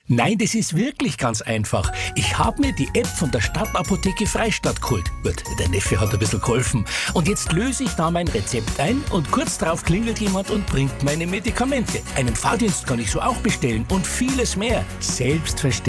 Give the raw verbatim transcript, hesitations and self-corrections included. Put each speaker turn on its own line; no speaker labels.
Nein, das ist wirklich ganz einfach. Ich habe mir die App von der Stadtapotheke Freistadt geholt. Gut, der Neffe hat ein bisschen geholfen. Und jetzt löse ich da mein Rezept ein und kurz darauf klingelt jemand und bringt meine Medikamente. Einen Fahrdienst kann ich so auch bestellen und vieles mehr. Selbstverständlich.